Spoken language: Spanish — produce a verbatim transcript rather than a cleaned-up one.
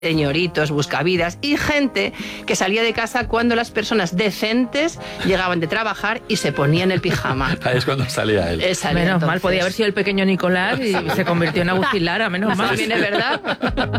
señoritos, buscavidas y gente que salía de casa cuando las personas decentes llegaban de trabajar y se ponían el pijama. Ahí es cuando salía él. Eh, salía Menos entonces. mal, podía haber sido el pequeño Nicolás y se convirtió en Agustín Lara, menos mal. También es verdad.